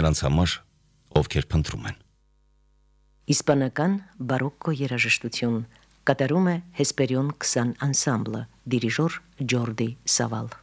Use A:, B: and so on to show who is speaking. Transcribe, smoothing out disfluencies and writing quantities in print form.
A: նրանց համար, ովքեր փնտրում են։
B: Իսպանական բարոկկո երաժշտություն կատարում է Հեսպերիոն 20 անսամբլը, դիրիժոր Ջորդի Սավալ։